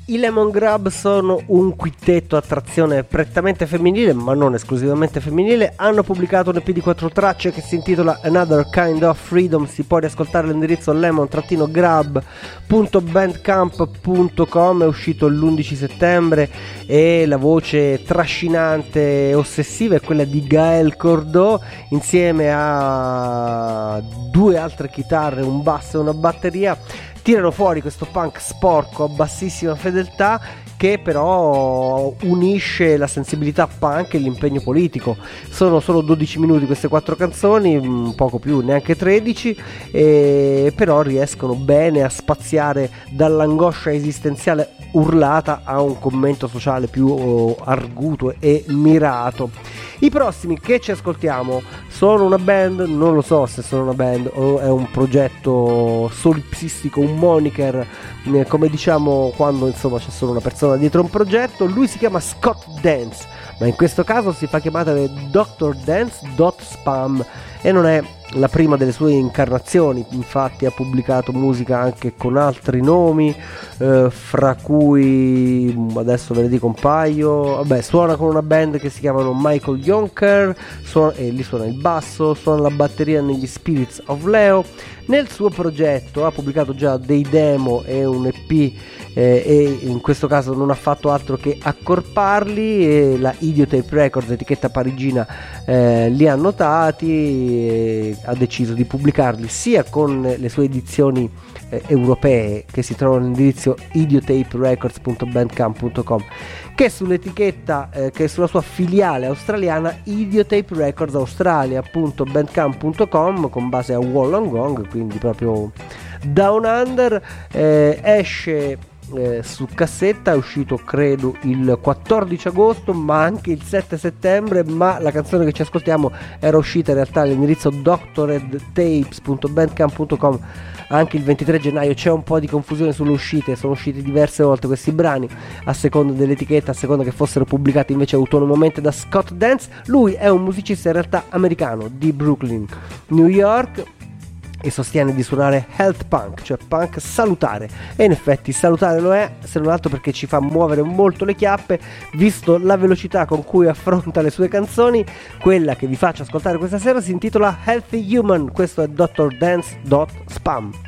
I Lemon Grab sono un quintetto a trazione prettamente femminile, ma non esclusivamente femminile. Hanno pubblicato un EP di 4 tracce che si intitola Another Kind of Freedom. Si può riascoltare all'indirizzo lemon-grab.bandcamp.com. È uscito l'11 settembre e la voce trascinante e ossessiva è quella di Gaël Cordeau, insieme a 2 altre chitarre, un basso e una batteria. Tirano fuori questo punk sporco a bassissima fedeltà che però unisce la sensibilità punk e l'impegno politico. Sono solo 12 minuti queste 4 canzoni, poco più, neanche 13, però riescono bene a spaziare dall'angoscia esistenziale urlata a un commento sociale più arguto e mirato. I prossimi che ci ascoltiamo sono una band, non lo so se sono una band o è un progetto solipsistico, un moniker, come diciamo quando insomma c'è solo una persona dietro un progetto. Lui si chiama Scott Dance, ma in questo caso si fa chiamare Dr. Dance.spam e non è la prima delle sue incarnazioni. Infatti ha pubblicato musica anche con altri nomi, fra cui adesso ve ne dico un paio. Vabbè, suona con una band che si chiamano Michael Jonker, e lì suona il basso, suona la batteria negli Spirits of Leo. Nel suo progetto ha pubblicato già dei demo e un EP, e in questo caso non ha fatto altro che accorparli, e la Idiotape Records, etichetta parigina, li ha notati e ha deciso di pubblicarli sia con le sue edizioni europee, che si trovano all'indirizzo idiotaperecords.bandcamp.com, che sull'etichetta che sulla sua filiale australiana Idiotape Records Australia.bandcamp.com, con base a Wollongong, quindi proprio Down Under. Esce su cassetta, è uscito credo il 14 agosto ma anche il 7 settembre, ma la canzone che ci ascoltiamo era uscita in realtà all'indirizzo doctoredtapes.bandcamp.com anche il 23 gennaio. C'è un po' di confusione sulle uscite, sono usciti diverse volte questi brani a seconda dell'etichetta, a seconda che fossero pubblicati invece autonomamente da Scott Dance. Lui è un musicista in realtà americano di Brooklyn, New York, e sostiene di suonare health punk, cioè punk salutare, e in effetti salutare lo è, se non altro perché ci fa muovere molto le chiappe, visto la velocità con cui affronta le sue canzoni. Quella che vi faccio ascoltare questa sera si intitola Healthy Human. Questo è Dr. Dance.spam.